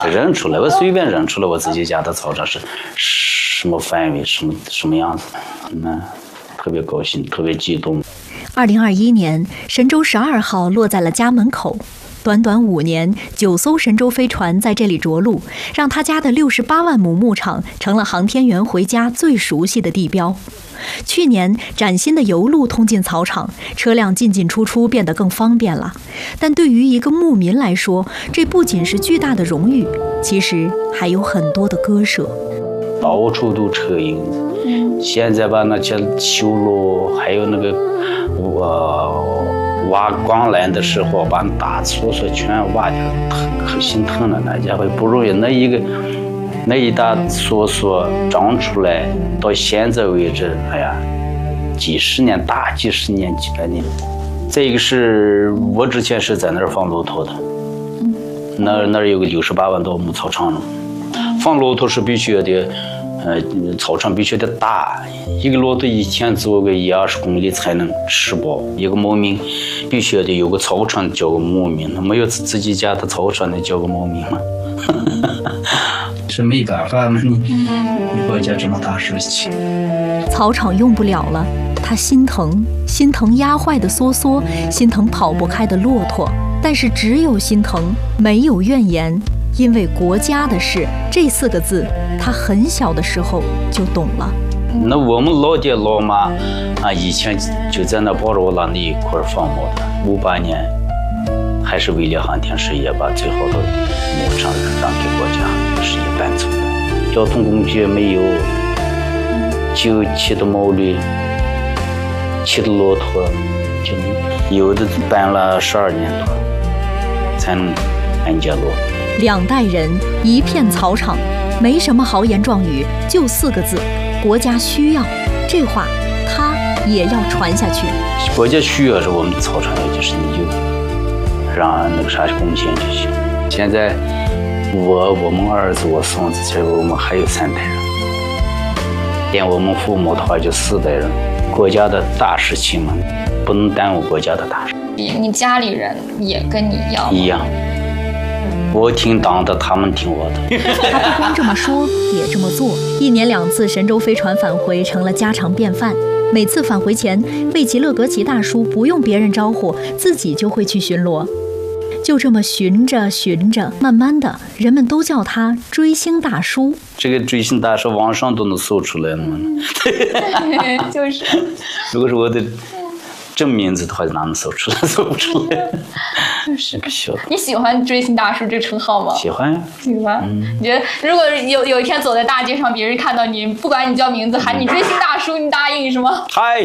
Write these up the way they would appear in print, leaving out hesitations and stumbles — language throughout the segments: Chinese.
认出来，我随便认出来我自己家的操场是什么范围，什么样子，特别高兴，特别激动。 2021年，神舟12号落在了家门口。短短5年，9艘神舟飞船在这里着陆，让他家的68万亩牧场成了航天员回家最熟悉的地标。去年，崭新的油路通进草场，车辆进进出出变得更方便了。但对于一个牧民来说，这不仅是巨大的荣誉，其实还有很多的割舍。 到处都车影子，现在吧，那些修路，还有那个挖光缆的时候，把大厕所全挖掉，可心疼了。那家伙不容易，那一大厕所长出来，到现在为止，哎呀，大几十年、几百年。这个是我之前是在那儿放骆驼的，那儿有个68万多亩草场了，放骆驼是必须的。草场必须得大，一个骆驼一天走个10-20公里才能吃饱。一个牧民必须得有个草场叫个牧民，没有自己家的草场那叫个牧民吗？是没办法嘛，你国家这么大事情。 草场用不了了，他心疼压坏的梭梭，心疼跑不开的骆驼，但是只有心疼，没有怨言。因为国家的事这4个字，他很小的时候就懂了。 那我们老爹老妈以前就在那抱着我那一块放牧的。58年，还是为了航天事业把最好的牧场让给国家，事业办成的。交通工具没有，就骑的毛驴，骑的骆驼，就有的办了12年多，才能安家落。 2代人一片草场，没什么豪言壮语，就4个字：国家需要。这话他也要传下去。 国家需要是我们的草场，就是你就让那个啥贡献就行。现在我们儿子、我孙子，这我们还有3代人，连我们父母的话就4代人。国家的大事情嘛，不能耽误国家的大事。 你家里人也跟你一样？ 一样。我听党的，他们听我的。 他不光这么说，也这么做。1年2次神舟飞船返回成了家常便饭。每次返回前，魏奇勒格齐大叔不用别人招呼，自己就会去巡逻。就这么巡着，慢慢的，人们都叫他追星大叔。 这个追星大叔，网上都能搜出来了嘛。 就是。 如果是我的正名字的话，哪能搜出来？搜不出来。 就是。你喜欢追星大叔这称号吗？ 喜欢呀。 喜欢。你觉得如果有一天走在大街上，别人看到你，不管你叫名字，喊你追星大叔，你答应是吗？ 嗨。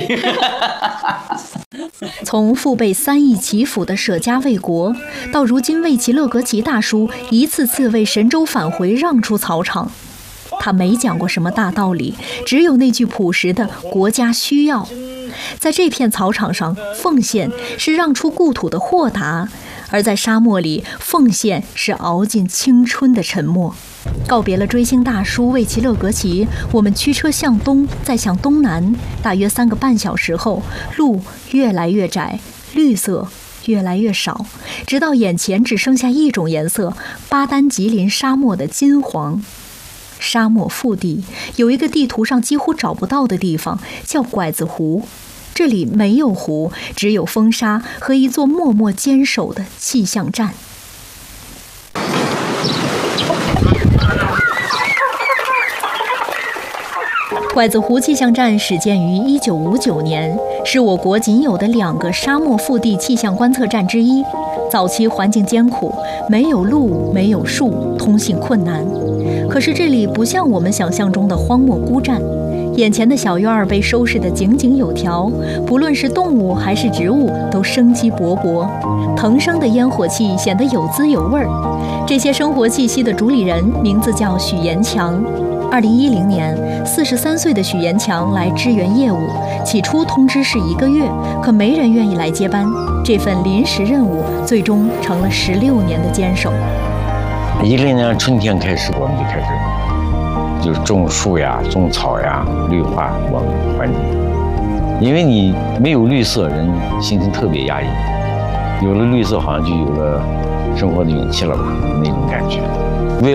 从父辈3翼齐辅的舍家卫国，到如今魏奇勒格齐大叔一次次为神舟返回让出草场，他没讲过什么大道理，只有那句朴实的国家需要。在这片草场上，奉献是让出故土的豁达，而在沙漠里，奉献是熬尽青春的沉默。告别了追星大叔魏奇勒格齐，我们驱车向东，再向东南，大约3个半小时后，路越来越窄，绿色越来越少，直到眼前只剩下一种颜色——巴丹吉林沙漠的金黄。沙漠腹地有一个地图上几乎找不到的地方，叫拐子湖。这里没有湖，只有风沙和一座默默坚守的气象站。拐子湖气象站始建于1959年，是我国仅有的2个沙漠腹地气象观测站之一。早期环境艰苦，没有路，没有树，通信困难。可是这里不像我们想象中的荒漠孤占，眼前的小院儿被收拾得井井有条，不论是动物还是植物都生机勃勃，腾升的烟火气显得有滋有味儿。这些生活气息的主理人名字叫许延强。2010年，43岁的许延强来支援业务，起初通知是1个月，可没人愿意来接班。这份临时任务最终成了16年的坚守。 10年春天开始，我们就开始就是种树呀、种草呀、绿化我们环境。因为你没有绿色，人心情特别压抑；有了绿色，好像就有了生活的勇气了吧，那种感觉。